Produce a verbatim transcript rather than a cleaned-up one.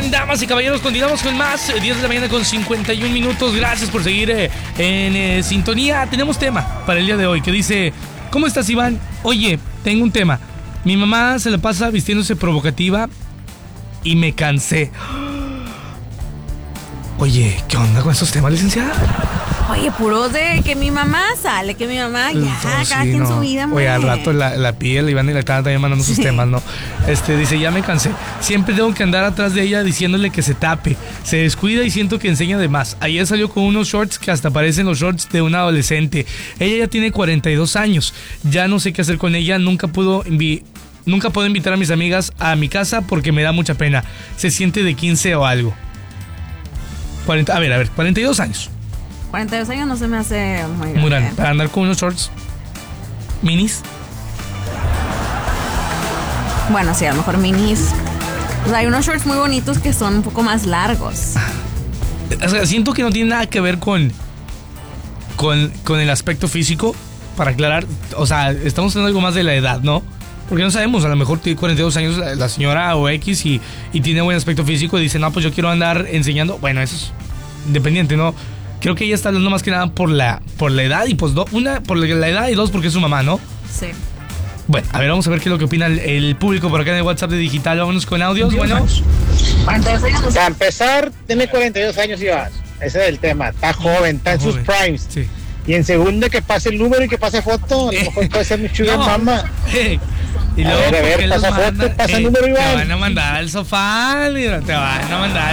Time, damas y caballeros, continuamos con más. diez de la mañana con cincuenta y un minutos. Gracias por seguir eh, en eh, sintonía. Tenemos tema para el día de hoy que dice: ¿cómo estás, Iván? Oye, tengo un tema. Mi mamá se la pasa vistiéndose provocativa y me cansé. Oye, ¿qué onda con esos temas, licenciada? Oye, puro de que mi mamá sale, que mi mamá ya, No, cada sí, quien no. su vida, Oye, al mujer. rato la, la piel, Iván y la Tana también mandando sus Sí. temas, ¿no? Este, dice, ya me cansé. Siempre tengo que andar atrás de ella diciéndole que se tape. Se descuida y siento que enseña de más. Ayer salió con unos shorts que hasta parecen los shorts de una adolescente. Ella ya tiene cuarenta y dos años. Ya no sé qué hacer con ella. Nunca pudo invi- Nunca puedo invitar a mis amigas a mi casa porque me da mucha pena. Se siente de quince o algo. cuarenta, a ver, a ver, cuarenta y dos años. cuarenta y dos años no se me hace muy Muy grande. grande. Para andar con unos shorts minis. Bueno, sí, a lo mejor minis. O sea, hay unos shorts muy bonitos que son un poco más largos. O sea, siento que no tiene nada que ver con, con, con el aspecto físico. Para aclarar, o sea, estamos hablando algo más de la edad, ¿no? Porque no sabemos, a lo mejor tiene cuarenta y dos años la, la señora o X y, y tiene buen aspecto físico y dice, no, pues yo quiero andar enseñando. Bueno, eso es independiente, ¿no? Creo que ella está hablando más que nada por la, por la edad y pues do, una, por la edad y dos, porque es su mamá, ¿no? Sí. Bueno, a ver, vamos a ver qué es lo que opina el, el público por acá en el WhatsApp de Digital. Vámonos con audios, bueno. Para empezar, tiene cuarenta y dos años y vas. Ese es el tema. Está joven, está en sus Joven. primes. Sí. Y en segundo, que pase el número y que pase foto. A lo mejor puede ser mi sugar No. mama. Y A luego, ver, a ¿por ver, qué les pasa foto, mandan? pasa Eh, número, Te Iván. van a mandar al sofá, mira, te van a mandar